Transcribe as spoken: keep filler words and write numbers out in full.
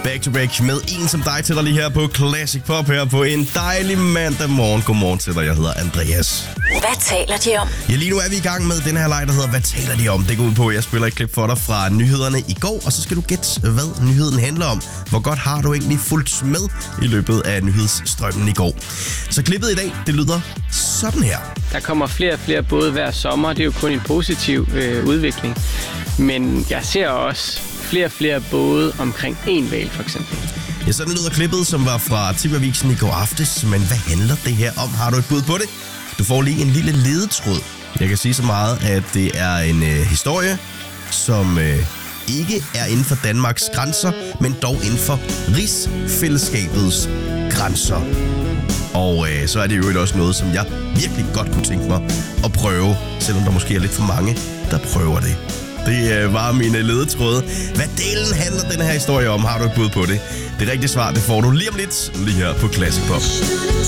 back to back med en som dig til dig lige her på Classic Pop her på en dejlig mandag morgen. Godmorgen til dig, jeg hedder Andreas. Hvad taler de om? Ja, lige nu er vi i gang med den her leg, der hedder Hvad taler de om? Det går ud på, at jeg spiller et klip for dig fra nyhederne i går, og så skal du gætte, hvad nyheden handler om. Hvor godt har du egentlig fulgt med i løbet af nyhedsstrømmen i går? Så klippet i dag, det lyder sådan her. Der kommer flere og flere både hver sommer. Det er jo kun en positiv øh, udvikling. Men jeg ser også flere og flere både omkring en hval, for eksempel. Ja, sådan lyder klippet, som var fra T V-avisen i går aftes. Men hvad handler det her om? Har du et bud på det? Du får lige en lille ledetråd. Jeg kan sige så meget, at det er en øh, historie, som øh, ikke er inden for Danmarks grænser, men dog inden for rigsfællesskabets grænser. Og øh, så er det jo også noget, som jeg virkelig godt kunne tænke mig at prøve, selvom der måske er lidt for mange, der prøver det. Det øh, var mine ledetråde. Hvad delen handler den her historie om? Har du et bud på det? Det rigtige svar, det får du lige om lidt, lige her på Classic Pop.